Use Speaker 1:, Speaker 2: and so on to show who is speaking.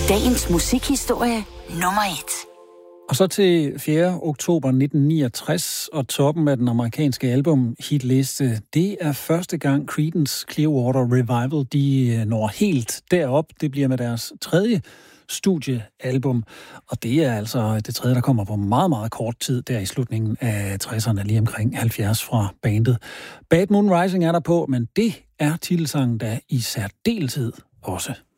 Speaker 1: Dagens musikhistorie nummer 1.
Speaker 2: Og så til 4. oktober 1969 og toppen af den amerikanske album-hitliste. Det er første gang Creedence Clearwater Revival, de når helt derop. Det bliver med deres 3. studiealbum, og det er altså det 3., der kommer på meget, meget kort tid, der i slutningen af 60'erne, lige omkring 70 fra bandet. Bad Moon Rising er der på, men det er titelsangen, der i særdeleshed også.